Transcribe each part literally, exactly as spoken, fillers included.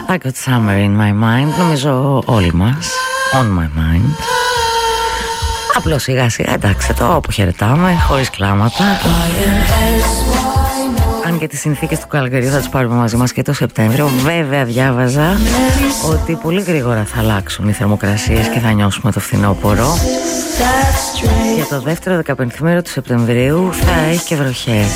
I got summer in my mind. Νομίζω όλοι μας. On my mind. Απλώς σιγά σιγά, εντάξει, το αποχαιρετάμε χωρίς κλάματα. Αν και τις συνθήκες του καλοκαιριού θα τις πάρουμε μαζί μας και το Σεπτέμβριο. Βέβαια διάβαζα ότι πολύ γρήγορα θα αλλάξουν οι θερμοκρασίες και θα νιώσουμε το φθινόπωρο. Για το δεύτερο δεκαπενθήμερο του Σεπτεμβρίου θα έχει και βροχές.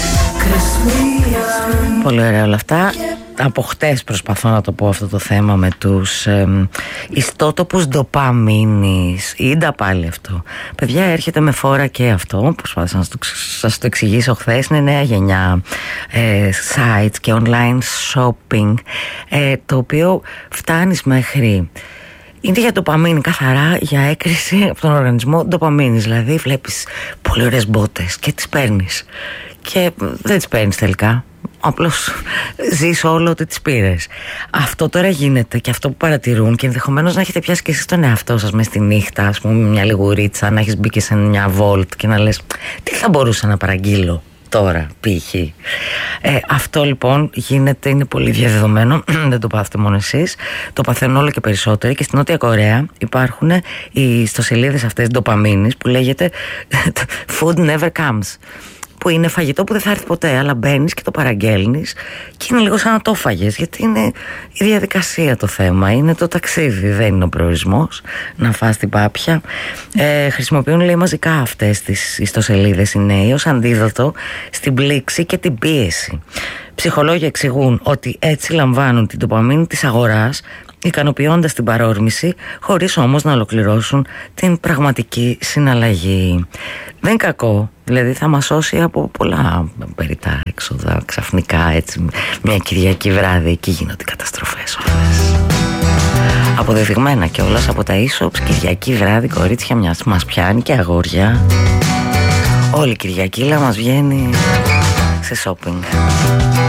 Πολύ ωραία όλα αυτά. Από χτες προσπαθώ να το πω αυτό το θέμα με τους ε, ιστότοπους ντοπαμίνης. Ήντα πάλι αυτό. Παιδιά, έρχεται με φόρα και αυτό. Προσπάθησα να σας το εξηγήσω χθες. Είναι νέα γενιά ε, sites και online shopping, ε, το οποίο φτάνεις μέχρι... Είναι για ντοπαμίνη, καθαρά για έκρηση από τον οργανισμό ντοπαμίνης. Δηλαδή βλέπεις πολύ ωραίες μπότες και τις παίρνεις. Και δεν τις παίρνεις τελικά. Απλώς ζεις όλο ότι τις πήρες. Αυτό τώρα γίνεται και αυτό που παρατηρούν, και ενδεχομένως να έχετε πιάσει και εσείς τον εαυτό σας μες στη νύχτα, ας πούμε, μια λιγουρίτσα, να έχεις μπει και σε μια βόλτ και να λες τι θα μπορούσα να παραγγείλω τώρα π.χ. Ε, αυτό λοιπόν γίνεται, είναι πολύ διαδεδομένο. Δεν το πάθετε μόνο εσείς, το παθαίνουν όλο και περισσότεροι. Και στην Νότια Κορέα υπάρχουν οι ιστοσελίδες αυτές ντοπαμίνης που λέγεται Food Never Comes, που είναι φαγητό που δεν θα έρθει ποτέ, αλλά μπαίνεις και το παραγγέλνεις και είναι λίγο σαν να το φάγες, γιατί είναι η διαδικασία το θέμα, είναι το ταξίδι, δεν είναι ο προορισμός να φας την πάπια. Ε, χρησιμοποιούν, λέει, μαζικά αυτές τις ιστοσελίδες οι νέοι ως αντίδοτο στην πλήξη και την πίεση. Ψυχολόγοι εξηγούν ότι έτσι λαμβάνουν την ντοπαμίνη της αγοράς, ικανοποιώντας την παρόρμηση, χωρίς όμως να ολοκληρώσουν την πραγματική συναλλαγή. Δεν είναι κακό, δηλαδή θα μας σώσει από πολλά περιτά έξοδα ξαφνικά, έτσι μια Κυριακή βράδυ, εκεί γίνονται καταστροφές όλες. Αποδεδειγμένα κιόλας από τα e-shops, Κυριακή βράδυ, κορίτσια, μιας μας πιάνει και αγόρια. Όλη η Κυριακήλα μας βγαίνει σε shopping.